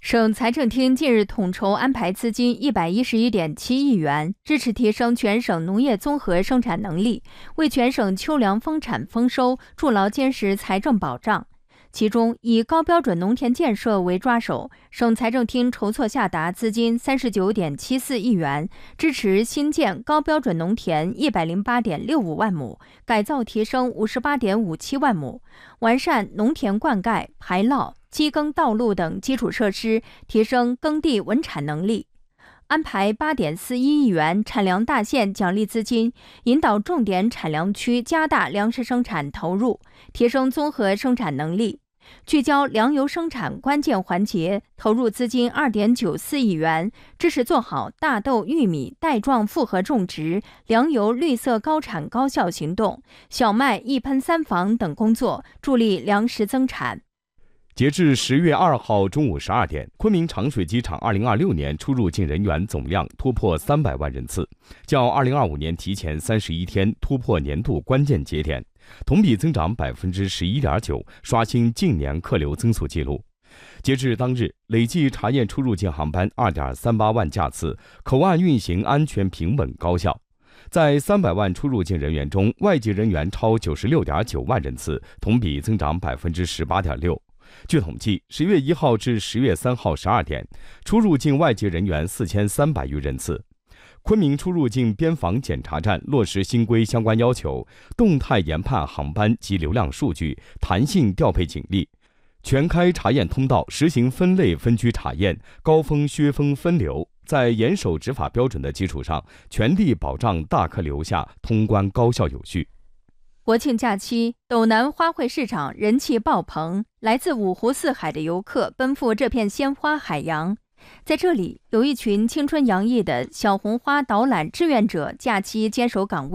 省财政厅近日统筹安排资金111.7亿元，支持提升全省农业综合生产能力，为全省秋粮丰产丰收筑牢坚实财政保障。其中，以高标准农田建设为抓手，省财政厅筹措下达资金39.74亿元，支持新建高标准农田108.65万亩，改造提升58.57万亩，完善农田灌溉、排涝、机耕道路等基础设施，提升耕地稳产能力。安排8.41亿元产粮大县奖励资金，引导重点产粮区加大粮食生产投入，提升综合生产能力。聚焦粮油生产关键环节，投入资金2.94亿元，支持做好大豆、玉米带状复合种植、粮油绿色高产高效行动、小麦一喷三防等工作，助力粮食增产。 截至10月2号中午12点，昆明长水机场2026年出入境人员总量突破300万人次，较2025年提前31天突破年度关键节点，同比增长11.9%，刷新近年客流增速纪录。截至当日，累计查验出入境航班2.38万架次，口岸运行安全平稳高效。在300万出入境人员中，外籍人员超96.9万人次，同比增长18.6%。据统计，10月1号至10月3号12点，出入境外籍人员4300余人次。昆明出入境边防检查站落实新规相关要求，动态研判航班及流量数据，弹性调配警力，全开查验通道，实行分类分区查验，高峰削峰分流，在严守执法标准的基础上，全力保障大客流下通关高效有序。 国庆假期，斗南花卉市场人气爆棚，来自五湖四海的游客奔赴这片鲜花海洋。在这里，有一群青春洋溢的小红花导览志愿者，假期坚守岗位。